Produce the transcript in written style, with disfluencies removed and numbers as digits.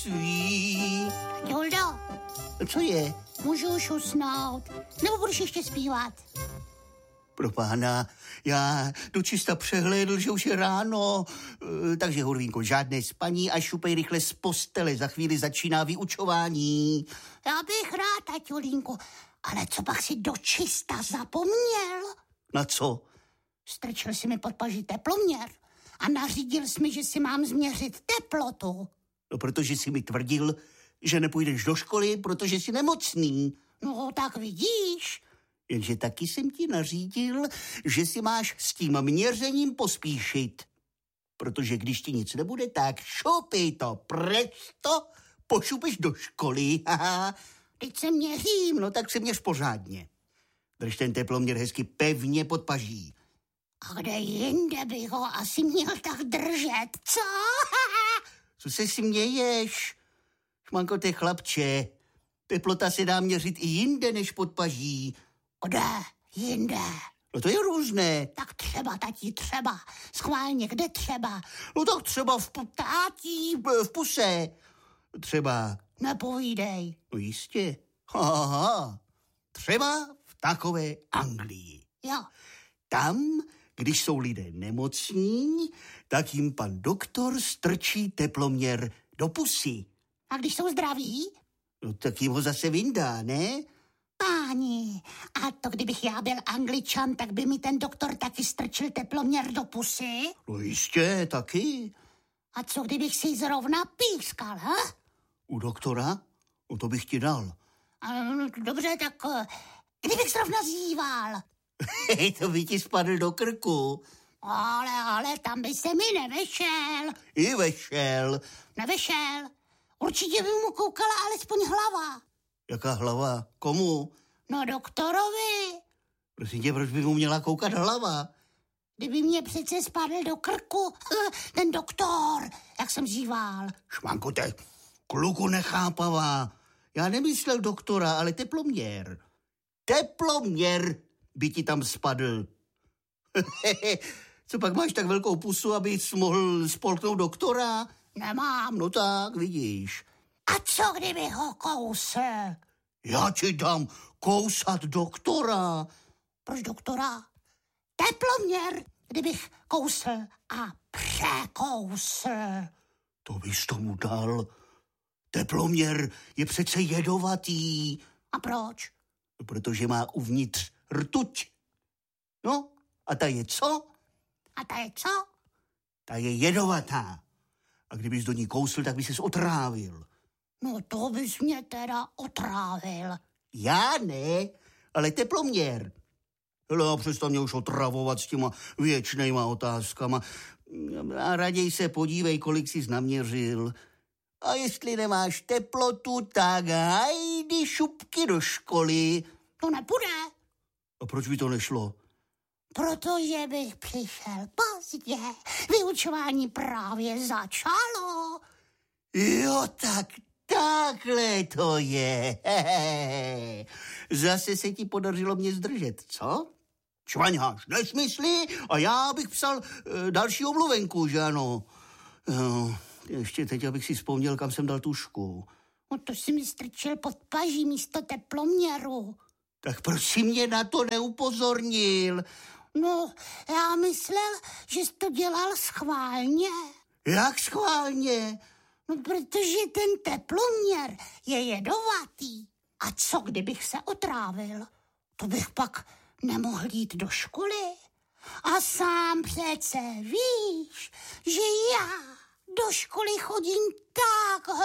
svý. Juldo, Co je? můžu už usnout? Nebo budeš ještě zpívat? Pro pána, já dočista přehlédl, že už je ráno. Takže, Hurvínko, žádné spaní a šupej rychle z postele. Za chvíli začíná vyučování. Já bych rád, taťulínku, ale co pak si dočista zapomněl? Na co? Strčil si mi pod paží teploměr a nařídil jsi mi, že si mám změřit teplotu. No, protože jsi mi tvrdil, že nepůjdeš do školy, protože jsi nemocný. No, tak vidíš. Jenže taky jsem ti nařídil, že si máš s tím měřením pospíšit. Protože když ti nic nebude, tak šupej to presto, pošupeš do školy. Haha. Teď se měřím. No tak se měř pořádně. Drž ten teploměr hezky pevně pod paží. A kde jinde bych ho asi měl tak držet, co? Co se směješ? Šmankote chlapče, teplota se dá měřit i jinde než pod paží. Kde jinde? No to je různé. Tak třeba, tati, třeba. Schválně, kde třeba? No tak třeba v puse. Třeba. Nepovídej. No jistě. Aha. Třeba v takové Anglii. Jo. Tam, když jsou lidé nemocní, tak jim pan doktor strčí teploměr do pusy. A když jsou zdraví? No tak jim ho zase vyndá, ne? Páni, a to kdybych já byl Angličan, tak by mi ten doktor taky strčil teploměr do pusy? No jistě, taky. A co kdybych si zrovna pískal, ha? U doktora? No to bych ti dal. Dobře, tak kdybych zrovna zíval. To by ti spadl do krku. Ale tam by se mi nevešel. I vešel. Nevešel. Určitě by mu koukala alespoň hlava. Jaká hlava? Komu? No doktorovi. Prosím tě, proč by mu měla koukat hlava? Kdyby mě přece spadl do krku ten doktor, jak jsem zíval. Šmankote, kluku nechápavá. Já nemyslel doktora, ale teploměr. Teploměr by ti tam spadl. Co pak máš tak velkou pusu, abys mohl spolknout doktora? Nemám. No tak, vidíš. A co kdyby ho kousl? Já ti dám kousat doktora. Proč doktora? Teploměr, kdybych kousl a překousl. To bys tomu dal. Teploměr je přece jedovatý. A proč? Protože má uvnitř rtuť. No, a ta je co? A ta je co? Ta je jedovatá. A kdybys do ní kousl, tak bys ses otrávil. No to bys mě teda otrávil. Já ne, ale teploměr. No, přestaň mě už otravovat s těma věčnejma otázkama. A raději se podívej, kolik jsi naměřil. A jestli nemáš teplotu, tak hajdy šupky do školy. To nebude. A proč by to nešlo? Protože bych přišel pozdě. Vyučování právě začalo. Jo, tak takhle to je. Zase se ti podařilo mě zdržet, co? Švaňáš nesmysly a já bych psal další omluvenku, že ano? Ještě teď, abych si vzpomněl, kam jsem dal tužku. No to si mi strčil pod paží místo teploměru. Tak proč si mě na to neupozornil? No, já myslel, že jsi to dělal schválně. Jak schválně? No, protože ten teploměr je jedovatý. A co, kdybych se otrávil? To bych pak nemohl jít do školy. A sám přece víš, že já do školy chodím tak